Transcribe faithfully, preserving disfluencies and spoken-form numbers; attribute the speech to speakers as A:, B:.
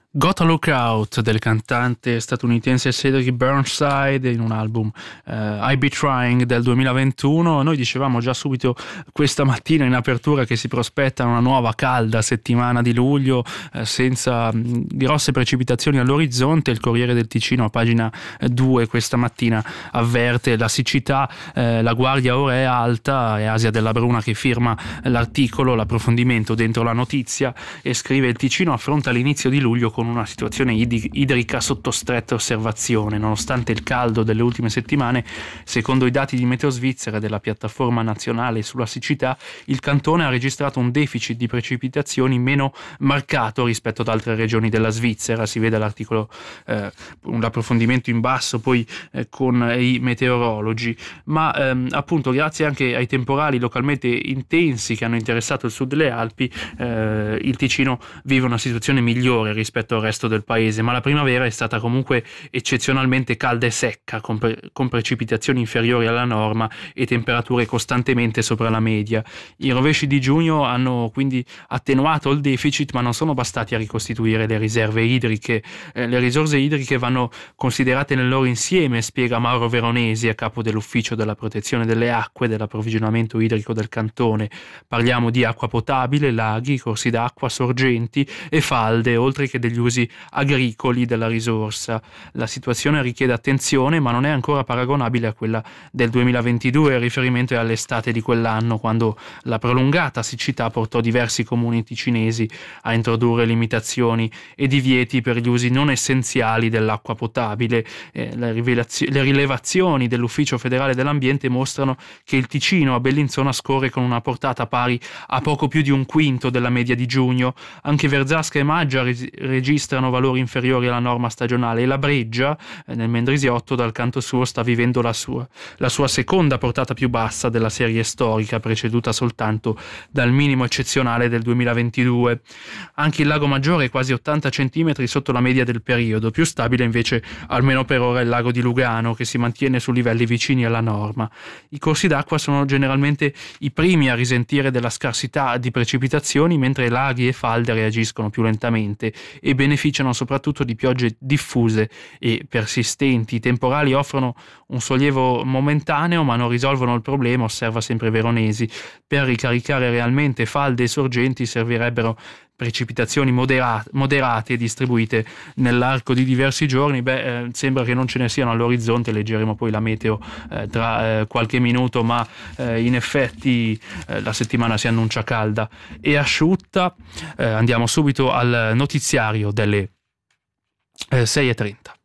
A: Gotta Look Out del cantante statunitense Cedric Burnside in un album uh, I Be Trying del duemilaventuno. Noi dicevamo già subito questa mattina in apertura che si prospetta una nuova calda settimana di luglio uh, senza mh, grosse precipitazioni all'orizzonte. Il Corriere del Ticino a pagina due questa mattina avverte la siccità, uh, la guardia ora è alta. È Asia Della Bruna che firma l'articolo, l'approfondimento dentro la notizia, e scrive: il Ticino affronta l'inizio di luglio con una situazione idrica sotto stretta osservazione. Nonostante il caldo delle ultime settimane, secondo i dati di Meteo Svizzera della piattaforma nazionale sulla siccità, il cantone ha registrato un deficit di precipitazioni meno marcato rispetto ad altre regioni della Svizzera. Si vede l'articolo, eh, un approfondimento in basso poi eh, con i meteorologi, ma ehm, appunto grazie anche ai temporali localmente intensi che hanno interessato il sud delle Alpi, eh, il Ticino vive una situazione migliore rispetto al resto del paese, ma la primavera è stata comunque eccezionalmente calda e secca, con, pre- con precipitazioni inferiori alla norma e temperature costantemente sopra la media. I rovesci di giugno hanno quindi attenuato il deficit, ma non sono bastati a ricostituire le riserve idriche. Eh, le risorse idriche vanno considerate nel loro insieme, spiega Mauro Veronesi, a capo dell'ufficio della protezione delle acque e dell'approvvigionamento idrico del cantone. Parliamo di acqua potabile, laghi, corsi d'acqua, sorgenti e falde, oltre che degli usi agricoli della risorsa. La situazione richiede attenzione, ma non è ancora paragonabile a quella del duemilaventidue. Il riferimento è all'estate di quell'anno, quando la prolungata siccità portò diversi comuni ticinesi a introdurre limitazioni e divieti per gli usi non essenziali dell'acqua potabile. Eh, le, rivelazio- le rilevazioni dell'Ufficio federale dell'ambiente mostrano che il Ticino a Bellinzona scorre con una portata pari a poco più di un quinto della media di giugno. Anche Verzasca e Maggia re- registrano valori inferiori alla norma stagionale, e la Breggia, eh, nel Mendrisiotto, dal canto suo sta vivendo la sua, la sua seconda portata più bassa della serie storica, preceduta soltanto dal minimo eccezionale del duemilaventidue. Anche il Lago Maggiore è quasi ottanta centimetri sotto la media del periodo. Più stabile invece, almeno per ora, è il lago di Lugano, che si mantiene su livelli vicini alla norma. I corsi d'acqua sono generalmente i primi a risentire della scarsità di precipitazioni, mentre laghi e falde reagiscono più lentamente e beneficiano soprattutto di piogge diffuse e persistenti. I temporali offrono un sollievo momentaneo, ma non risolvono il problema, osserva sempre Veronesi. Per ricaricare realmente falde e sorgenti servirebbero precipitazioni modera- moderate e distribuite nell'arco di diversi giorni. Beh, eh, sembra che non ce ne siano all'orizzonte, leggeremo poi la meteo eh, tra eh, qualche minuto, ma eh, in effetti eh, la settimana si annuncia calda e asciutta. Eh, andiamo subito al notiziario delle eh, sei e trenta.